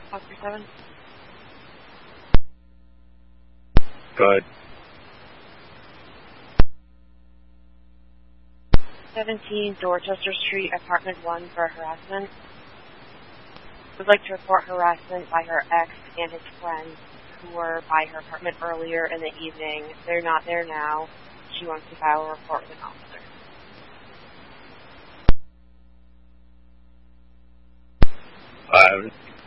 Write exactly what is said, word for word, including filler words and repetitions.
Officer seven. Good. seventeen Dorchester Street, apartment one for harassment. Would like to report harassment by her ex and his friends who were by her apartment earlier in the evening. They're not there now. She wants to file a report with an officer. Uh,